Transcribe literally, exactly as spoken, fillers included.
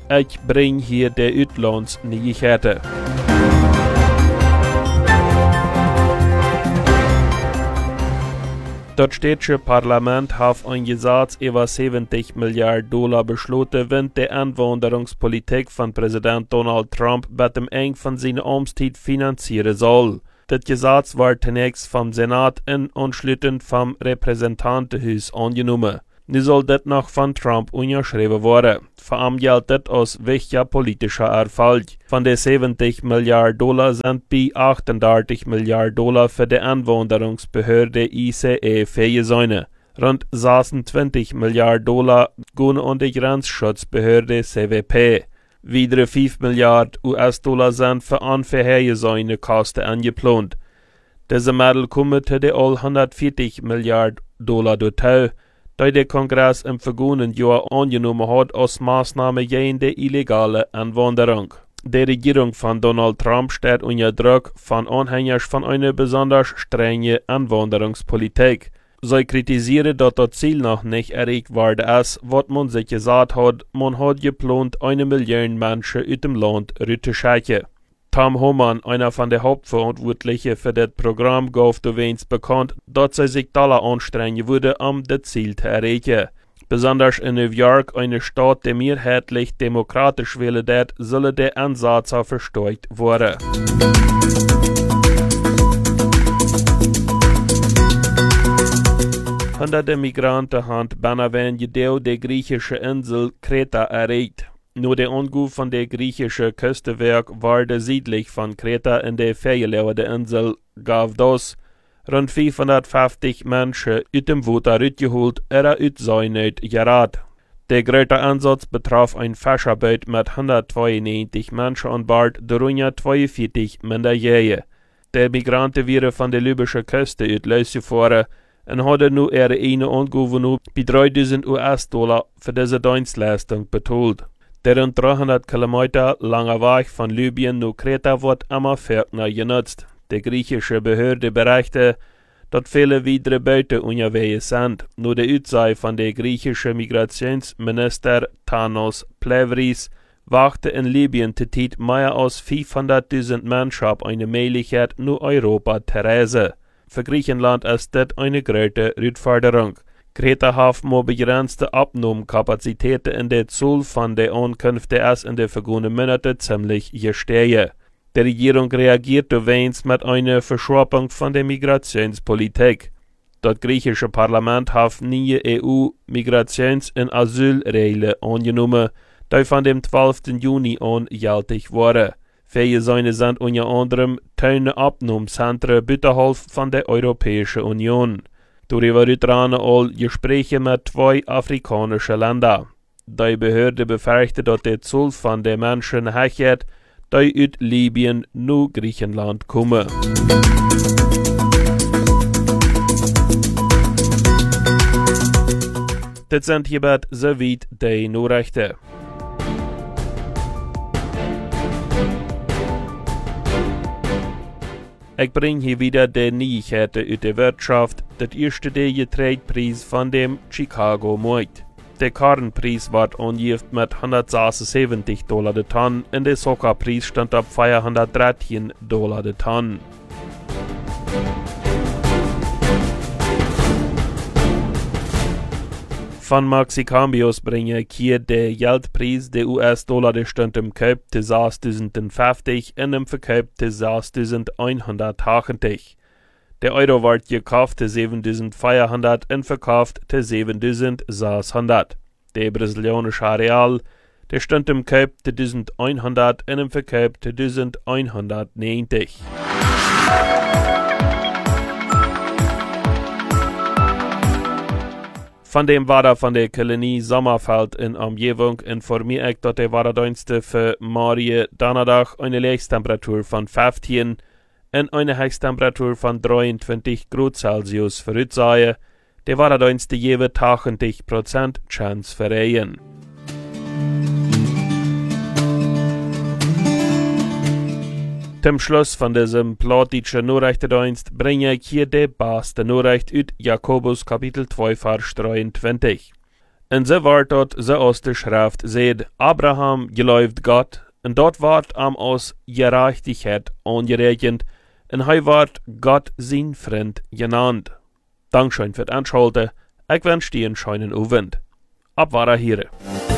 Ich bring hier der Utlands Nyheter. Das städtische Parlament hat ein Gesetz über siebzig Milliarden Dollar beschlossen, wenn die Einwanderungspolitik von Präsident Donald Trump bei dem Ende von seiner Amtszeit finanzieren soll. Das Gesetz war zunächst vom Senat und anschließend vom Repräsentantenhaus angenommen. Nu soll das noch von Trump unterschrieben werden. Vor allem gilt das als wichtiger politischer Erfolg. Von den siebzig Milliarden Dollar sind bei achtunddreißig Milliarden Dollar für die Einwanderungsbehörde I C E vorgesehen. Rund sechsundzwanzig Milliarden Dollar gehen an die Grenzschutzbehörde C W P. Weitere fünf Milliarden U S-Dollar sind für unvorhergesehene Kosten angeplant. Diese Mittel kommen zu den all hundertvierzig Milliarden Dollar dazu, die der Kongress im vergangenen Jahr angenommen hat als Maßnahme gegen die illegale Einwanderung. Die Regierung von Donald Trump steht unter Druck von Anhängern von einer besonders strengen Einwanderungspolitik. Sie kritisieren, dass das Ziel noch nicht erreicht worden ist, was man sich gesagt hat, man hat geplant, eine Million Menschen aus dem Land rauszuschicken. Tom Homan, einer von den Hauptverantwortlichen für das Programm, gab übrigens bekannt, dass sie sich alle anstrengen würde, um das Ziel zu erreichen. Besonders in New York, eine Stadt, die mehrheitlich demokratisch wählt, soll der Ansatz verstärkt werden. Hunderte Migranten haben Benavent die griechische Insel Kreta erreicht. Nur der Anruf von der griechischen Küstenwerk war der südlich von Kreta in der vergelegenen Insel Gavdos rund fünfhundertfünfzig Menschen aus dem Wasser rausgeholt oder aus seiner geraten. Der größte Einsatz betraf ein Fischerboot mit hundertzweiundneunzig Menschen an Bord, darunter zweiundvierzig Minderjährige. Die Migranten waren von der libyschen Küste aus losgefahren und hatten nur ihre eine Angewohnung bei dreitausend U S-Dollar für diese Dienstleistung bezahlt. Der rund dreihundert Kilometer lange Weg von Libyen nach Kreta wird immer ferner genutzt. Die griechische Behörde berichtet, dass viele weitere Boote unterwegs sind. Nur der Aussage von der griechischen Migrationsminister Tanos Plevris wachte in Libyen zur Zeit mehr als fünfhunderttausend Menschen auf eine Möglichkeit, nach Europa zu reisen. Für Griechenland ist das eine große Herausforderung. Kreta hat nur begrenzte Abnahmekapazitäten in der Zahl von der Ankünfte ist in den vergangenen Monaten ziemlich gestiegen. Die Regierung reagiert übrigens mit einer Verschärfung von der Migrationspolitik. Das griechische Parlament hat neue E U-Migrations- und Asylregeln angenommen, die von dem zwölften Juni an gültig waren. Vorgesehen sind unter anderem keine Abnahmezentren außerhalb von der Europäischen Union. Darüber tragen all Gespräche mit zwei afrikanischen Ländern. Die Behörde befürchtet, dass die Zahl von den Menschen hochgeht, die aus Libyen nach Griechenland kommen. Das sind hierbei soweit die Nachrichten. Ich bringe hier wieder die Neuigkeiten aus der Wirtschaft. Das erste der Getreidepreis von dem Chicago Markt. Der Kornpreis wird angegeben mit hundertsechsundsiebzig Dollar der Tonne und der Zuckerpreis stand auf vierhundertdreizehn Dollar der Tonne. Von Maxicambios bringe ich hier der Geldpreis der U S-Dollar, der stand im Kauf zu sechstausendfünfzig und im Verkauf zu sechstausendeinhundertachtzig. Der Euro wird gekauft zu siebentausendvierhundert und verkauft zu siebentausendsechshundert. Der brasilianische Real, der stand im Kauf zu eintausendeinhundert und im Verkauf zu eintausendeinhundertneunzig. Von dem Wetter von der Kolonie Sommerfeld in Umgebung informiere ich, dass der Wetterdienste für morgen Donnerstag eine Höchsttemperatur von fünfzehn und eine Höchsttemperatur von dreiundzwanzig Grad Celsius voraussagen. Der Wetterdienste geben achtzig Prozent Chance für Regen. Zum Schluss von diesem plattdeutschen Nachrichtendienst bringe ich hier die beste Nachricht aus Jakobus Kapitel zwei, Vers dreiundzwanzig. En ze ward dort, ze aus de Schrift seht, Abraham geläuft Gott, en dort ward am aus Gerechtigkeit angeregnet, en hij ward Gott sein Freund genannt. Dankeschön für das Anschalten, ich wünsche dir einen schönen Abend. Ab war hier.